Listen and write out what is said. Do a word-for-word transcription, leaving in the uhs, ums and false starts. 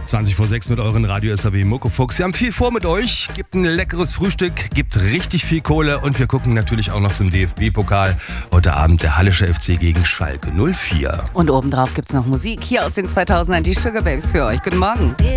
zwanzig vor sechs mit euren Radio S A B Muckefuchs. Wir haben viel vor mit euch, gibt ein leckeres Frühstück, gibt richtig viel Kohle und wir gucken natürlich auch noch zum D F B-Pokal. Heute Abend der Hallische F C gegen Schalke null vier. Und obendrauf gibt's noch Musik hier aus den zweitausendern, die Sugar Babes für euch. Guten Morgen.